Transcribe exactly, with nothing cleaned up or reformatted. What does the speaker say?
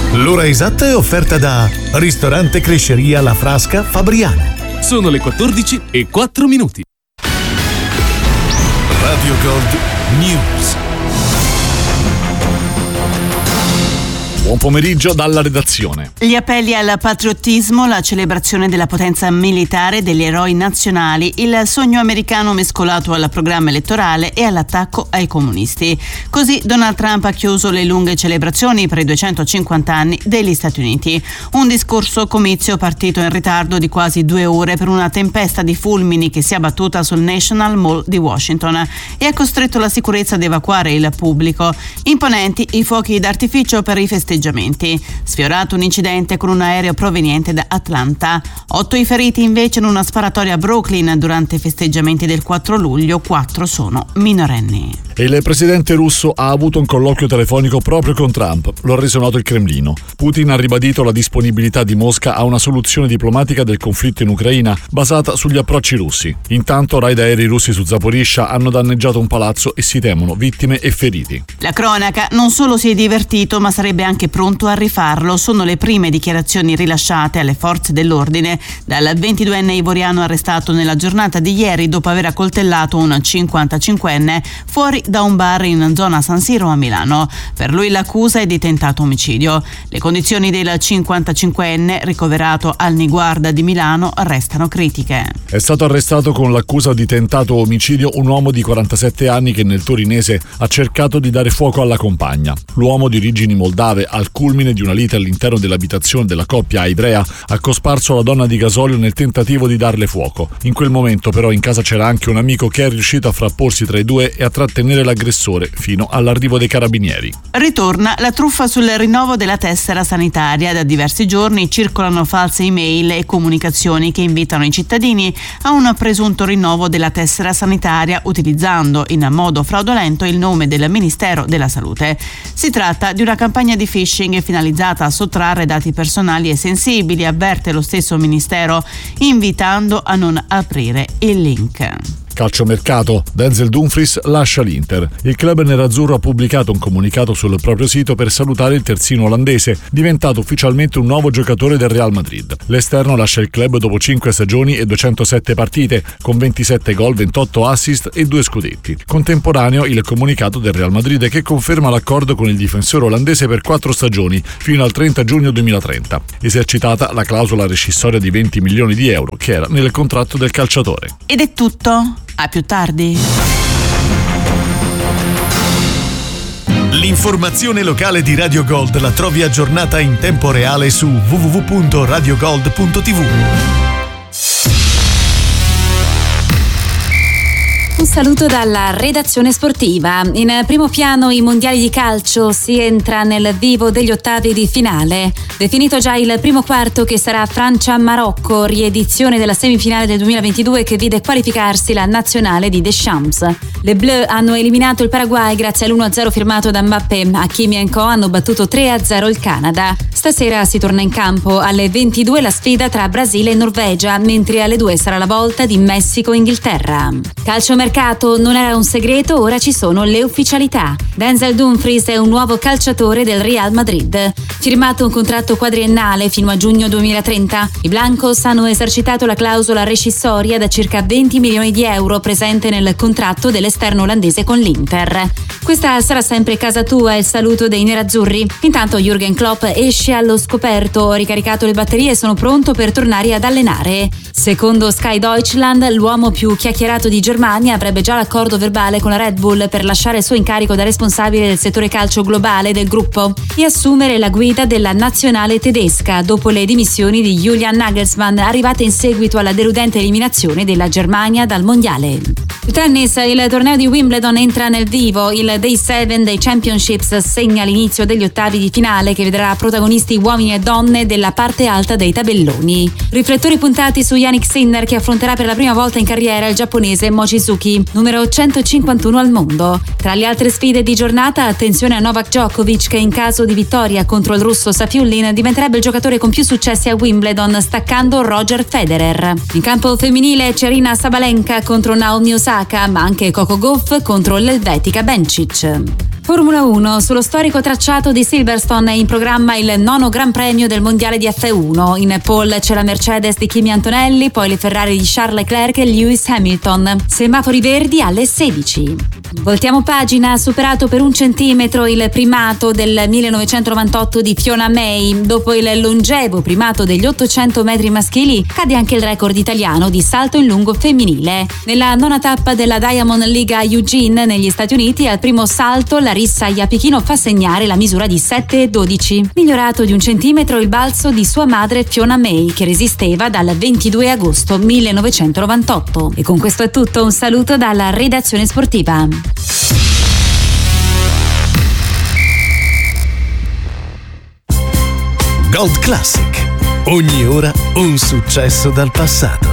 L'ora esatta è offerta da Ristorante Cresceria La Frasca Fabriano. Sono le quattordici e quattro minuti. Radio Gold News. Buon pomeriggio dalla redazione. Gli appelli al patriottismo, la celebrazione della potenza militare degli eroi nazionali, il sogno americano mescolato al programma elettorale e all'attacco ai comunisti. Così Donald Trump ha chiuso le lunghe celebrazioni per i duecentocinquanta anni degli Stati Uniti. Un discorso comizio partito in ritardo di quasi due ore per una tempesta di fulmini che si è abbattuta sul National Mall di Washington e ha costretto la sicurezza ad evacuare il pubblico. Imponenti i fuochi d'artificio per i festeggiamenti. Sfiorato un incidente con un aereo proveniente da Atlanta. Otto i feriti invece in una sparatoria a Brooklyn durante i festeggiamenti del quattro luglio, quattro sono minorenni. Il presidente russo ha avuto un colloquio telefonico proprio con Trump, lo ha reso noto il Cremlino. Putin ha ribadito la disponibilità di Mosca a una soluzione diplomatica del conflitto in Ucraina basata sugli approcci russi. Intanto raid aerei russi su Zaporizhzhia hanno danneggiato un palazzo e si temono vittime e feriti. La cronaca non solo si è divertito ma sarebbe anche pronto a rifarlo. Sono le prime dichiarazioni rilasciate alle forze dell'ordine dal ventiduenne ivoriano arrestato nella giornata di ieri dopo aver accoltellato un cinquantacinquenne fuori da un bar in zona San Siro a Milano. Per lui l'accusa è di tentato omicidio. Le condizioni del cinquantacinquenne, ricoverato al Niguarda di Milano, restano critiche. È stato arrestato con l'accusa di tentato omicidio un uomo di quarantasette anni che nel torinese ha cercato di dare fuoco alla compagna. L'uomo di origini moldave, al culmine di una lite all'interno dell'abitazione della coppia a Ivrea, ha cosparso la donna di gasolio nel tentativo di darle fuoco. In quel momento però in casa c'era anche un amico che è riuscito a frapporsi tra i due e a trattenere l'aggressore fino all'arrivo dei carabinieri. Ritorna la truffa sul rinnovo della tessera sanitaria. Da diversi giorni circolano false email e comunicazioni che invitano i cittadini a un presunto rinnovo della tessera sanitaria utilizzando in modo fraudolento il nome del Ministero della Salute. Si tratta di una campagna di phishing finalizzata a sottrarre dati personali e sensibili, avverte lo stesso Ministero, invitando a non aprire il link. Calciomercato, Denzel Dumfries lascia l'Inter. Il club nerazzurro ha pubblicato un comunicato sul proprio sito per salutare il terzino olandese, diventato ufficialmente un nuovo giocatore del Real Madrid. L'esterno lascia il club dopo cinque stagioni e duecentosette partite, con ventisette gol, ventotto assist e due scudetti. Contemporaneo il comunicato del Real Madrid che conferma l'accordo con il difensore olandese per quattro stagioni, fino al trenta giugno duemilatrenta. Esercitata la clausola rescissoria di venti milioni di euro che era nel contratto del calciatore. Ed è tutto. A più tardi. L'informazione locale di Radio Gold la trovi aggiornata in tempo reale su w w w punto radio gold punto t v. Un saluto dalla redazione sportiva. In primo piano i mondiali di calcio, si entra nel vivo degli ottavi di finale. Definito già il primo quarto che sarà Francia-Marocco, riedizione della semifinale del duemilaventidue che vide qualificarsi la nazionale di Deschamps. Le Bleu hanno eliminato il Paraguay grazie all'uno a zero firmato da Mbappé. Hakimi e Co hanno battuto tre a zero il Canada. Stasera si torna in campo alle ventidue la sfida tra Brasile e Norvegia, mentre alle due sarà la volta di Messico-Inghilterra. Calciomercato non era un segreto, ora ci sono le ufficialità. Denzel Dumfries è un nuovo calciatore del Real Madrid. Firmato un contratto quadriennale fino a giugno duemilatrenta, i Blancos hanno esercitato la clausola rescissoria da circa venti milioni di euro presente nel contratto dell'esterno olandese con l'Inter. Questa sarà sempre casa tua, il saluto dei nerazzurri. Intanto Jürgen Klopp esce allo scoperto, ho ricaricato le batterie e sono pronto per tornare ad allenare. Secondo Sky Deutschland, l'uomo più chiacchierato di Germania avrebbe già l'accordo verbale con la Red Bull per lasciare il suo incarico da responsabile del settore calcio globale del gruppo e assumere la guida della nazionale tedesca dopo le dimissioni di Julian Nagelsmann arrivate in seguito alla deludente eliminazione della Germania dal mondiale. Il tennis, il torneo di Wimbledon entra nel vivo, il Day sette dei Championships segna l'inizio degli ottavi di finale che vedrà protagonisti uomini e donne della parte alta dei tabelloni. Riflettori puntati su Jannik Sinner che affronterà per la prima volta in carriera il giapponese Mochizuki, numero centocinquantuno al mondo. Tra le altre sfide di giornata, attenzione a Novak Djokovic che in caso di vittoria contro il russo Safiullin diventerebbe il giocatore con più successi a Wimbledon, staccando Roger Federer. In campo femminile Aryna Sabalenka contro Naomi Osaka, ma anche Coco Gauff contro l'elvetica Bencic. Formula uno, sullo storico tracciato di Silverstone è in programma il nono Gran Premio del Mondiale di F uno. In pole c'è la Mercedes di Kimi Antonelli, poi le Ferrari di Charles Leclerc e Lewis Hamilton. Semafori verdi alle sedici. Voltiamo pagina, superato per un centimetro il primato del millenovecentonovantotto di Fiona May. Dopo il longevo primato degli ottocento metri maschili, cade anche il record italiano di salto in lungo femminile. Nella nona tappa della Diamond League a Eugene, negli Stati Uniti, al primo salto Larissa Iapichino fa segnare la misura di sette virgola dodici. Migliorato di un centimetro il balzo di sua madre Fiona May, che resisteva dal ventidue agosto millenovecentonovantotto. E con questo è tutto, un saluto dalla redazione sportiva. Gold Classic. Ogni ora un successo dal passato.